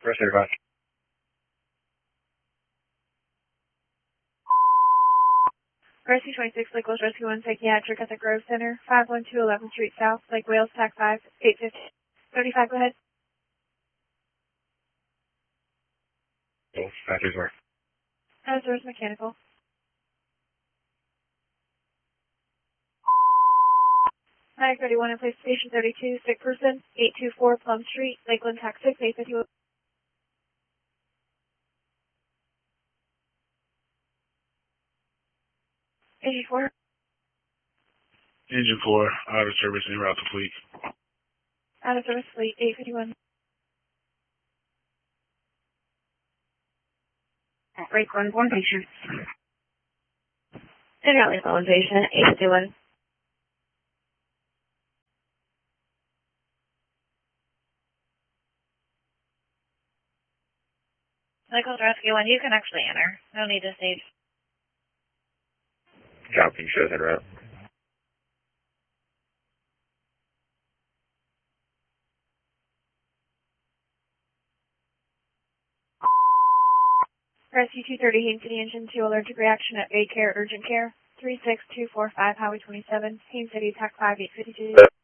Rescue 5. Rescue 26, Lake Wales Rescue 1 Psychiatric at the Grove Center, 512 11th Street South, Lake Wales, TAC 5, 850. 35, go ahead. Oh, factories work. Service mechanical. Nine 31 in place station 32, sick person, 824 Plum Street, Lakeland, TAC 6, 850. Engine 4. Engine 4, out of service en route to fleet. Out of service fleet, 851. Break 1 patient. En route with one patient, 851. Lake Wales Rescue 1, you can actually enter. No need to save. Joplin shows en route. Rescue 230, Haines City Engine 2, allergic reaction at Bay Care, urgent care, 36245, Highway 27, Haines City, TAC 5, 852.